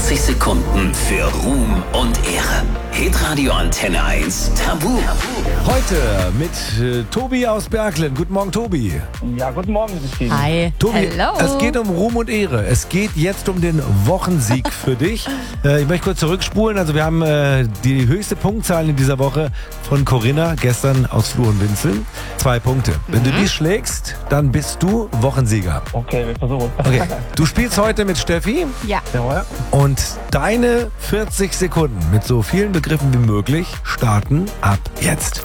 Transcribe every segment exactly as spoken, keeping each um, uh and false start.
vierzig Sekunden für Ruhm und Ehre. Hitradio Antenne eins Tabu. Heute mit äh, Tobi aus Berglen. Guten Morgen, Tobi. Ja, guten Morgen, Christine. Hi. Tobi, Hello. es geht um Ruhm und Ehre. Es geht jetzt um den Wochensieg für dich. Äh, ich möchte kurz zurückspulen. Also wir haben äh, die höchste Punktzahl in dieser Woche von Corinna gestern aus Florenwinzeln. Zwei Punkte. Wenn Mhm. du die schlägst, dann bist du Wochensieger. Okay, wir versuchen. Okay. Du spielst heute mit Steffi Ja. Jawohl. und deine vierzig Sekunden mit so vielen Begriffen wie möglich starten ab jetzt.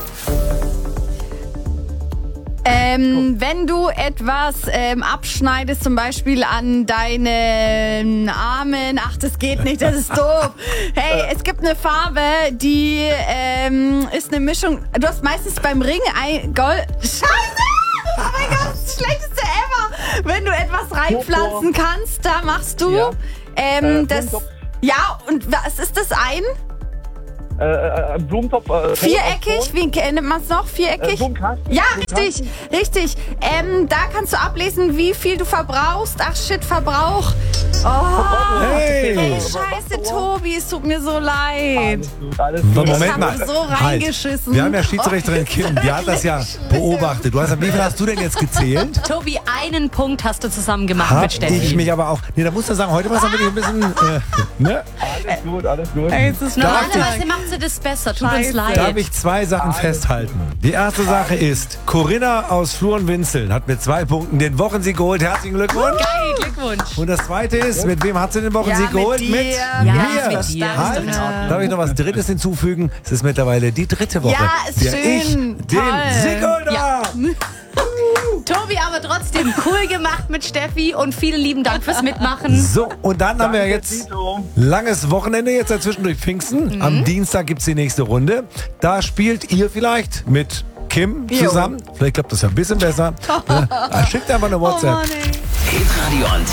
Ähm, wenn du etwas ähm, abschneidest, zum Beispiel an deinen Armen, ach, das geht nicht, das ist doof. Hey, es gibt eine Farbe, die ähm, ist eine Mischung. Du hast meistens beim Ring ein Gold. Scheiße! Oh mein Gott, das Schlechteste ever! Wenn du etwas reinpflanzen kannst, da machst du Ja. ähm, Äh, das. Blumentopf. Ja, und was ist das ein? Äh, äh, Blumentopf. Äh, Viereckig? Wie nennt man es noch? Viereckig? Äh, Blumenkasten. Ja, Blumenkasten. richtig, richtig. Ähm, da kannst du ablesen, wie viel du verbrauchst. Ach shit, Verbrauch. Oh, Hey! hey, scheiße, Tobi, es tut mir so leid. Alles gut, alles So, gut. Ich Moment hab mal. so reingeschissen. Halt. Wir haben ja Schiedsrichterin Kim, die hat das ja beobachtet. Du hast, wie viel hast du denn jetzt gezählt? Tobi, einen Punkt hast du zusammen gemacht Hab mit Steffi. ich mich aber auch. Nee, da musst du sagen, heute war es wirklich ein bisschen. Äh, ne? Alles gut, alles gut. Ey, es ist Normalerweise macht sie das besser, tut uns Scheiße. leid. Darf ich zwei Sachen festhalten? Die erste Sache ist, Corinna aus Florenwinzeln hat mit zwei Punkten den Wochensieg geholt. Herzlichen Glückwunsch. Geil, Glückwunsch. Und das zweite ist, mit wem hat sie den Wochensieg Ja, mit geholt? dir. Mit Ja, mir. mit dir. Halt. Ist doch in Ordnung. Darf ich noch was Drittes hinzufügen? Es ist mittlerweile die dritte Woche, Ja, ist der schön. ich den Toll. Sieg geholt Ja. habe. Tobi, aber trotzdem cool gemacht mit Steffi und vielen lieben Dank fürs Mitmachen. So, und dann haben wir Danke, jetzt Tito. langes Wochenende, jetzt dazwischen durch Pfingsten. Mhm. Am Dienstag gibt es die nächste Runde. Da spielt ihr vielleicht mit Kim Jo. zusammen. Vielleicht klappt das ja ein bisschen besser. Ja, schickt einfach eine Oh WhatsApp. Mann, ey. Hitradio Antenne